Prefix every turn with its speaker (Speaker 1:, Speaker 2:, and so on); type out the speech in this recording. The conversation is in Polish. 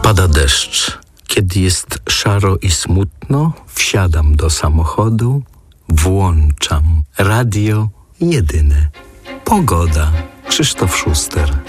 Speaker 1: pada deszcz. Kiedy jest szaro i smutno, wsiadam do samochodu, włączam radio jedyne. Pogoda. Krzysztof Szuster.